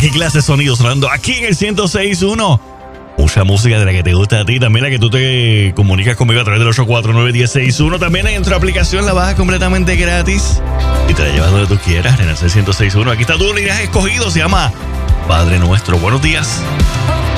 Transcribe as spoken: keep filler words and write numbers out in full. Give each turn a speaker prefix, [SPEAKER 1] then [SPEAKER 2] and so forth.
[SPEAKER 1] qué clase de sonido sonando aquí en el ciento seis punto uno. Mucha música de la que te gusta a ti, también la que tú te comunicas conmigo a través del ocho cuatro nueve, uno cero seis uno. También en nuestra aplicación la bajas completamente gratis y te la llevas donde tú quieras, en el ciento seis punto uno. Aquí está tu linaje escogido, se llama Padre Nuestro. Buenos días.